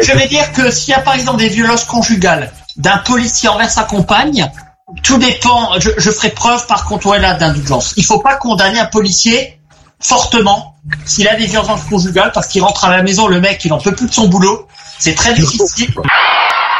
je vais dire que s'il y a par exemple des violences conjugales d'un policier envers sa compagne, tout dépend, je ferai preuve par contre d'indulgence. Il faut pas condamner un policier fortement s'il a des violences conjugales parce qu'il rentre à la maison, le mec il en peut plus de son boulot, c'est très difficile.